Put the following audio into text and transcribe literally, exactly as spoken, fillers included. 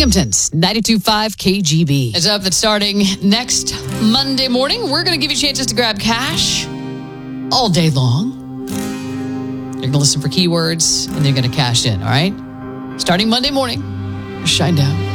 Binghamton's ninety-two point five K G B. It's up that starting next Monday morning, we're going to give you chances to grab cash all day long. You're going to listen for keywords, and they're going to cash in, all right? Starting Monday morning, Shine Down.